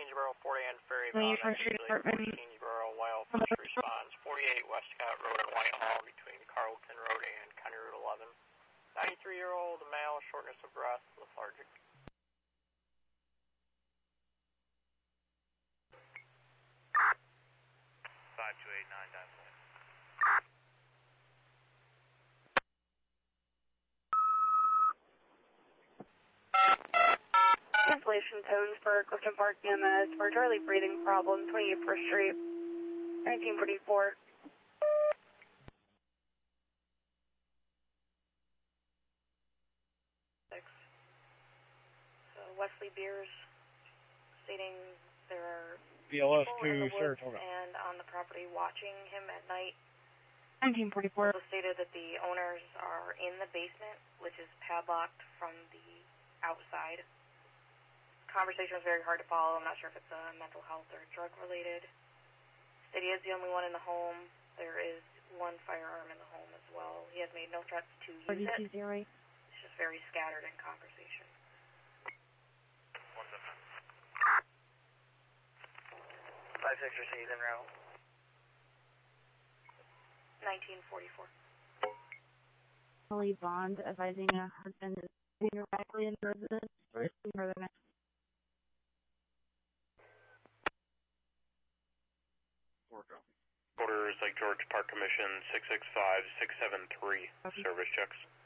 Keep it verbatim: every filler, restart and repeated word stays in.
Kingsborough, forty and Ferry Twenty Bound, First Street Apartment. Kingsborough, while first responds, forty-eight Westcott Road and Whitehall between Carlton Road and County Route eleven. ninety-three-year-old male, shortness of breath, lethargic. five two eight nine, nine four. Cancellation tones for Clifton Park E M S for Charlie breathing problem, twenty-eight First Street, nineteen forty-four. So Wesley Beers stating there are B L S people in to the woods Saratoga. and on the property watching him at night. nineteen forty-four. Also stated that the owners are in the basement, which is padlocked from the outside. Conversation was very hard to follow. I'm not sure if it's uh, mental health or drug related. Said he is the only one in the home. There is one firearm in the home as well. He has made no threats to use it. It's just very scattered in conversation. One seven. Five six or season row. nineteen forty-four. Holly Bond advising a husband is sitting directly in the residence for the next. Orders Lake George Park Commission six six five, six seven three, service checks.